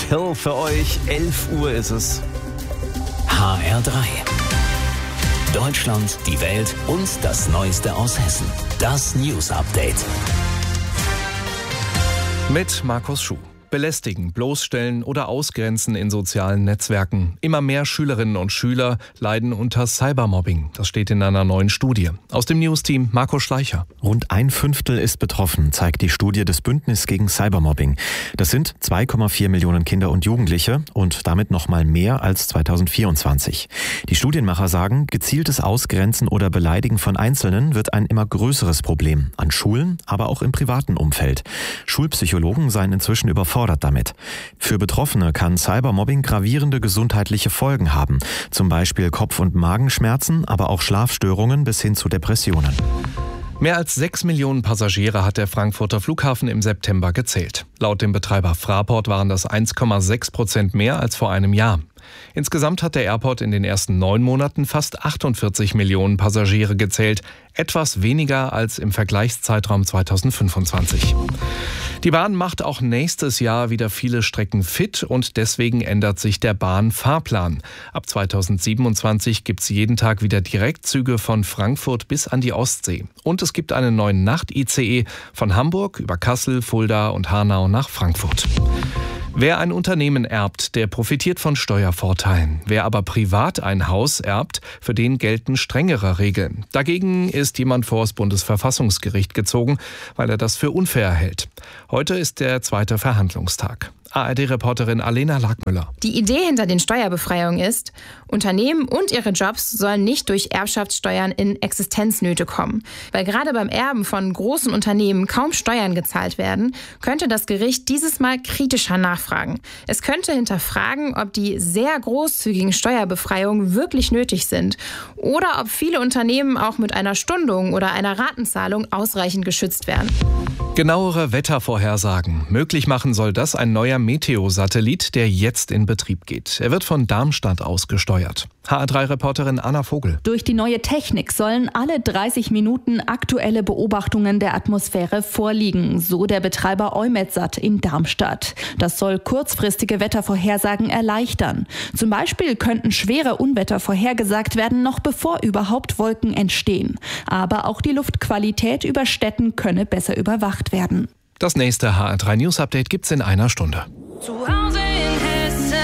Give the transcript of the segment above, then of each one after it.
Hill für euch. 11 Uhr ist es. HR3. Deutschland, die Welt und das Neueste aus Hessen. Das News Update. Mit Markus Schuh. Belästigen, bloßstellen oder ausgrenzen in sozialen Netzwerken. Immer mehr Schülerinnen und Schüler leiden unter Cybermobbing. Das steht in einer neuen Studie. Aus dem News-Team Marco Schleicher. Rund 1/5 ist betroffen, zeigt die Studie des Bündnis gegen Cybermobbing. Das sind 2,4 Millionen Kinder und Jugendliche und damit noch mal mehr als 2024. Die Studienmacher sagen, gezieltes Ausgrenzen oder Beleidigen von Einzelnen wird ein immer größeres Problem. An Schulen, aber auch im privaten Umfeld. Schulpsychologen seien inzwischen überfordert damit. Für Betroffene kann Cybermobbing gravierende gesundheitliche Folgen haben. Zum Beispiel Kopf- und Magenschmerzen, aber auch Schlafstörungen bis hin zu Depressionen. Mehr als 6 Millionen Passagiere hat der Frankfurter Flughafen im September gezählt. Laut dem Betreiber Fraport waren das 1,6% mehr als vor einem Jahr. Insgesamt hat der Airport in den ersten 9 Monaten fast 48 Millionen Passagiere gezählt, etwas weniger als im Vergleichszeitraum 2025. Die Bahn macht auch nächstes Jahr wieder viele Strecken fit und deswegen ändert sich der Bahnfahrplan. Ab 2027 gibt es jeden Tag wieder Direktzüge von Frankfurt bis an die Ostsee. Und es gibt einen neuen Nacht-ICE von Hamburg über Kassel, Fulda und Hanau nach Frankfurt. Wer ein Unternehmen erbt, der profitiert von Steuervorteilen. Wer aber privat ein Haus erbt, für den gelten strengere Regeln. Dagegen ist jemand vor das Bundesverfassungsgericht gezogen, weil er das für unfair hält. Heute ist der zweite Verhandlungstag. ARD-Reporterin Alena Lackmüller. Die Idee hinter den Steuerbefreiungen ist, Unternehmen und ihre Jobs sollen nicht durch Erbschaftssteuern in Existenznöte kommen. Weil gerade beim Erben von großen Unternehmen kaum Steuern gezahlt werden, könnte das Gericht dieses Mal kritischer nachfragen. Es könnte hinterfragen, ob die sehr großzügigen Steuerbefreiungen wirklich nötig sind oder ob viele Unternehmen auch mit einer Stundung oder einer Ratenzahlung ausreichend geschützt werden. Genauere Wettervorhersagen. Möglich machen soll das ein neuer Meteo-Satellit, der jetzt in Betrieb geht. Er wird von Darmstadt aus gesteuert. HR3-Reporterin Anna Vogel. Durch die neue Technik sollen alle 30 Minuten aktuelle Beobachtungen der Atmosphäre vorliegen, so der Betreiber EUMETSAT in Darmstadt. Das soll kurzfristige Wettervorhersagen erleichtern. Zum Beispiel könnten schwere Unwetter vorhergesagt werden, noch bevor überhaupt Wolken entstehen. Aber auch die Luftqualität über Städten könne besser überwacht werden. Das nächste HR3 News Update gibt's in einer Stunde. Zu Hause in Hessen.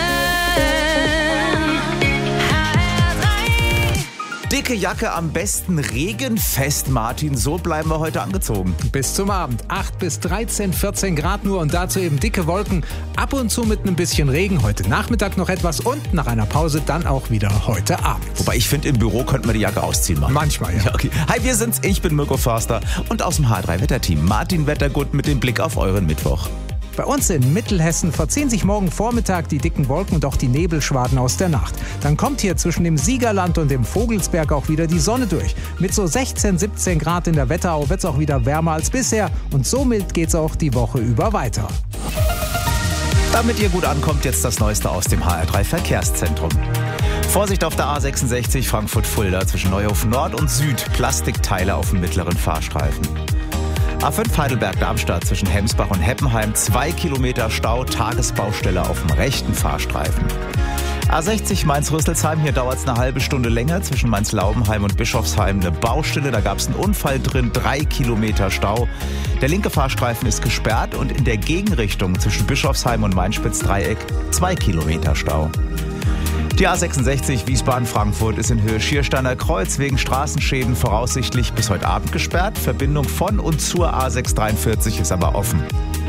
Dicke Jacke, am besten regenfest, Martin. So bleiben wir heute angezogen. Bis zum Abend. 8 bis 13, 14 Grad nur und dazu eben dicke Wolken. Ab und zu mit ein bisschen Regen. Heute Nachmittag noch etwas und nach einer Pause dann auch wieder heute Abend. Wobei ich finde, im Büro könnte man die Jacke ausziehen, Mann. Manchmal, ja. Okay. Hi, wir sind's. Ich bin Mirko Förster und aus dem H3-Wetterteam Martin Wettergut mit dem Blick auf euren Mittwoch. Bei uns in Mittelhessen verziehen sich morgen Vormittag die dicken Wolken und auch die Nebelschwaden aus der Nacht. Dann kommt hier zwischen dem Siegerland und dem Vogelsberg auch wieder die Sonne durch. Mit so 16, 17 Grad in der Wetterau wird es auch wieder wärmer als bisher und so mild geht's auch die Woche über weiter. Damit ihr gut ankommt, jetzt das Neueste aus dem HR3 Verkehrszentrum. Vorsicht auf der A66 Frankfurt-Fulda zwischen Neuhofen Nord und Süd. Plastikteile auf dem mittleren Fahrstreifen. A5 Heidelberg-Darmstadt zwischen Hemsbach und Heppenheim, 2 Kilometer Stau, Tagesbaustelle auf dem rechten Fahrstreifen. A60 Mainz-Rüsselsheim, hier dauert es eine halbe Stunde länger, zwischen Mainz-Laubenheim und Bischofsheim eine Baustelle, da gab es einen Unfall drin, 3 Kilometer Stau. Der linke Fahrstreifen ist gesperrt und in der Gegenrichtung zwischen Bischofsheim und Mainspitz-Dreieck 2 Kilometer Stau. Die A66 Wiesbaden-Frankfurt ist in Höhe Schiersteiner Kreuz wegen Straßenschäden voraussichtlich bis heute Abend gesperrt. Verbindung von und zur A643 ist aber offen.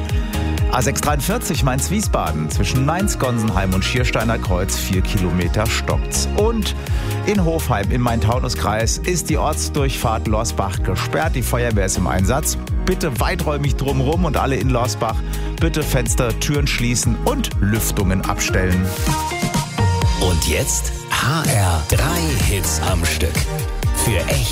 A643 Mainz-Wiesbaden zwischen Mainz-Gonsenheim und Schiersteiner Kreuz 4 Kilometer stockt's. Und in Hofheim im Main-Taunus-Kreis ist die Ortsdurchfahrt Lorsbach gesperrt. Die Feuerwehr ist im Einsatz. Bitte weiträumig drumherum und alle in Lorsbach bitte Fenster, Türen schließen und Lüftungen abstellen. Und jetzt HR3 Hits am Stück. Für echt